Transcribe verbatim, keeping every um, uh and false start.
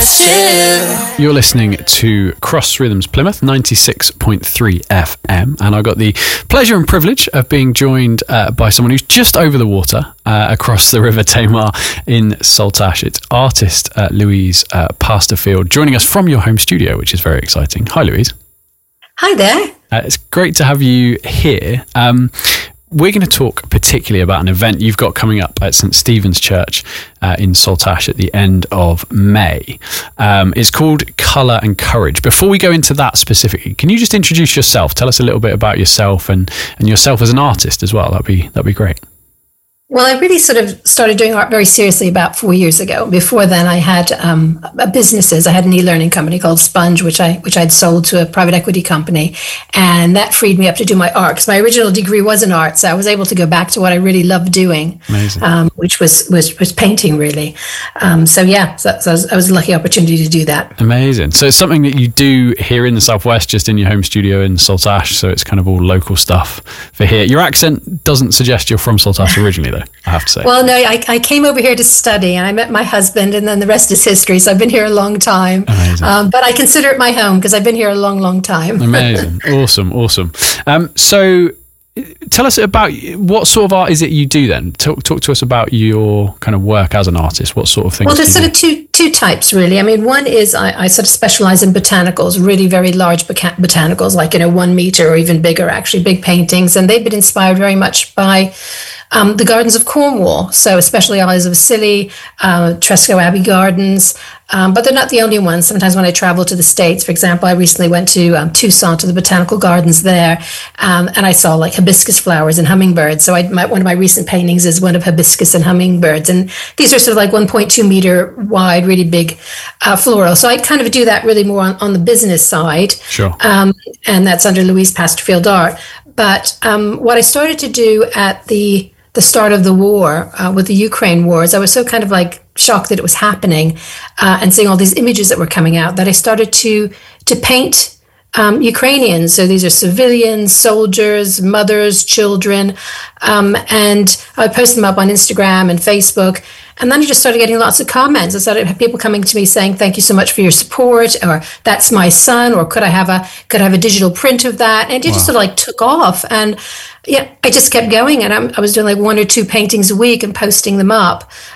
chill. You're listening to Cross Rhythms Plymouth ninety-six point three F M, and I got the pleasure and privilege of being joined uh, by someone who's just over the water uh, across the River Tamar in Saltash. It's artist uh, Louise uh, Pasterfield joining us from your home studio, which is very exciting. Hi, Louise. Hi there. Uh, it's great to have you here. Um, We're going to talk particularly about an event you've got coming up at St Stephen's Church uh, in Saltash at the end of May. Um, it's called Colour and Courage. Before we go into that specifically, can you just introduce yourself? Tell us a little bit about yourself and, and yourself as an artist as well. That'd be that'd be great. Well, I really sort of started doing art very seriously about four years ago. Before then, I had um, businesses. I had an e-learning company called Sponge, which I which I'd sold to a private equity company, and that freed me up to do my art. Because my original degree was in art, so I was able to go back to what I really loved doing, um, which was, was was painting, really. Um, so yeah, so, so I, was, I was a lucky opportunity to do that. Amazing. So it's something that you do here in the Southwest, just in your home studio in Saltash. So it's kind of all local stuff for here. Your accent doesn't suggest you're from Saltash originally, though, I have to say. Well, no, I, I came over here to study, and I met my husband, and then the rest is history. So I've been here a long time. Amazing. Um, but I consider it my home because I've been here a long, long time. Amazing. Awesome. Awesome. Um, so tell us about what sort of art is it you do then? Talk, talk to us about your kind of work as an artist. What sort of things Well, there's do you sort of two two types, really. I mean, one is I, I sort of specialize in botanicals, really very large boca- botanicals, like, you know, one meter or even bigger, actually, big paintings. And they've been inspired very much by Um, the gardens of Cornwall, so especially Isles of Scilly, uh, Tresco Abbey Gardens, um, but they're not the only ones. Sometimes when I travel to the States, for example, I recently went to um, Tucson to the botanical gardens there, um, and I saw like hibiscus flowers and hummingbirds. So I, my, one of my recent paintings is one of hibiscus and hummingbirds, and these are sort of like one point two meter wide, really big uh, floral. So I kind of do that really more on, on the business side, Sure. um, and that's under Louise Pasterfield Art. But um, what I started to do at the the start of the war uh, with the Ukraine wars, I was so kind of like shocked that it was happening uh, and seeing all these images that were coming out that I started to to paint um, Ukrainians. So these are civilians, soldiers, mothers, children, um, and I would post them up on Instagram and Facebook. And then I just started getting lots of comments. I started have people coming to me saying, "Thank you so much for your support," or "That's my son," or "Could I have a could I have a digital print of that?" And it wow. just sort of like took off. And yeah, I just kept going, and I'm, I was doing like one or two paintings a week and posting them up.